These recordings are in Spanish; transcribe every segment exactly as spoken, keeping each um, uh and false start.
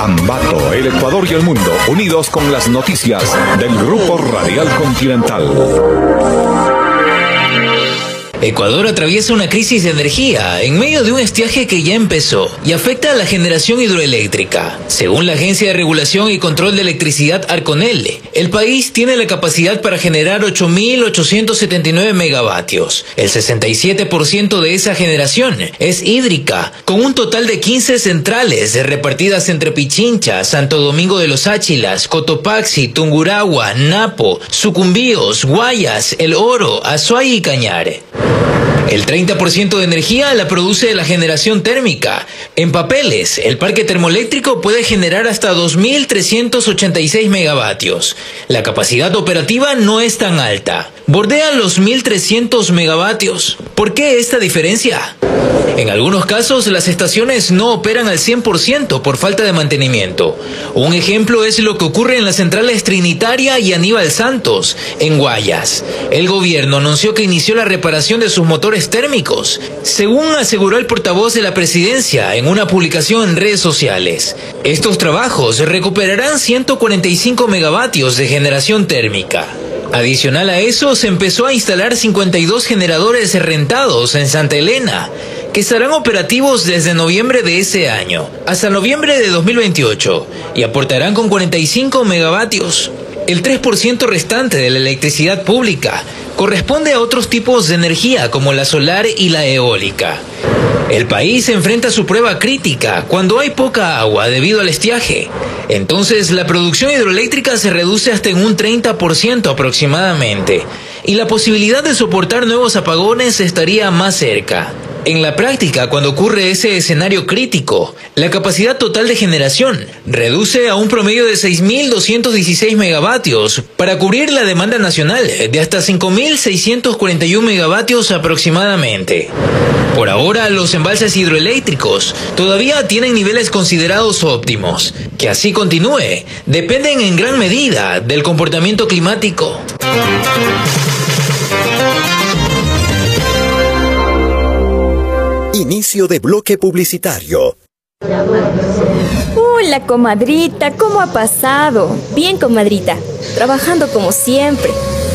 Ambato, el Ecuador y el mundo, unidos con las noticias del Grupo Radial Continental. Ecuador atraviesa una crisis de energía en medio de un estiaje que ya empezó y afecta a la generación hidroeléctrica. Según la Agencia de Regulación y Control de Electricidad Arconel, el país tiene la capacidad para generar ocho mil ochocientos setenta y nueve megavatios. El sesenta y siete por ciento de esa generación es hídrica, con un total de quince centrales repartidas entre Pichincha, Santo Domingo de los Áchilas, Cotopaxi, Tungurahua, Napo, Sucumbíos, Guayas, El Oro, Azuay y Cañar. El treinta por ciento de energía la produce la generación térmica. En Papeles, el parque termoeléctrico puede generar hasta dos mil trescientos ochenta y seis megavatios. La capacidad operativa no es tan alta. Bordea los mil trescientos megavatios. ¿Por qué esta diferencia? En algunos casos, las estaciones no operan al cien por ciento por falta de mantenimiento. Un ejemplo es lo que ocurre en las centrales Trinitaria y Aníbal Santos, en Guayas. El gobierno anunció que inició la reparación de sus motores térmicos, según aseguró el portavoz de la presidencia en una publicación en redes sociales. Estos trabajos recuperarán ciento cuarenta y cinco megavatios de generación térmica. Adicional a eso, se empezó a instalar cincuenta y dos generadores rentados en Santa Elena, que estarán operativos desde noviembre de ese año hasta noviembre de dos mil veintiocho y aportarán con cuarenta y cinco megavatios. El tres por ciento restante de la electricidad pública corresponde a otros tipos de energía como la solar y la eólica. El país enfrenta su prueba crítica cuando hay poca agua debido al estiaje. Entonces la producción hidroeléctrica se reduce hasta en un treinta por ciento aproximadamente y la posibilidad de soportar nuevos apagones estaría más cerca. En la práctica, cuando ocurre ese escenario crítico, la capacidad total de generación reduce a un promedio de seis mil doscientos dieciséis megavatios para cubrir la demanda nacional de hasta cinco mil seiscientos cuarenta y uno megavatios aproximadamente. Por ahora, los embalses hidroeléctricos todavía tienen niveles considerados óptimos. Que así continúe, dependen en gran medida del comportamiento climático. Inicio de bloque publicitario. Hola, comadrita, ¿cómo ha pasado? Bien, comadrita, trabajando como siempre.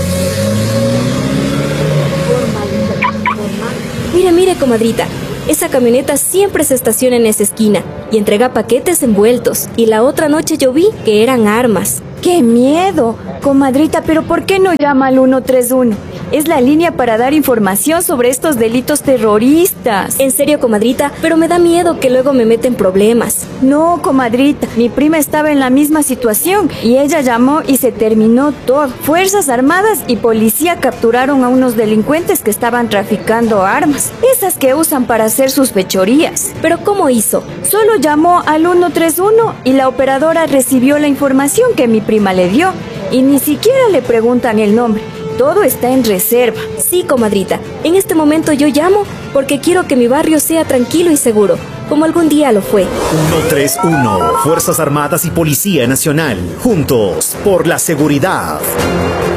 Mire, mire, comadrita, esa camioneta siempre se estaciona en esa esquina y entrega paquetes envueltos. Y la otra noche yo vi que eran armas. ¡Qué miedo! Comadrita, ¿pero por qué no llama al uno tres uno? Es la línea para dar información sobre estos delitos terroristas. En serio, comadrita, pero me da miedo que luego me meten problemas. No, comadrita, mi prima estaba en la misma situación y ella llamó y se terminó todo. Fuerzas Armadas y policía capturaron a unos delincuentes que estaban traficando armas, esas que usan para hacer sus fechorías. ¿Pero cómo hizo? Solo llamó al uno tres uno y la operadora recibió la información que mi prima le dio y ni siquiera le preguntan el nombre. Todo está en reserva. Sí, comadrita. En este momento yo llamo porque quiero que mi barrio sea tranquilo y seguro, como algún día lo fue. uno tres uno, Fuerzas Armadas y Policía Nacional, juntos por la seguridad.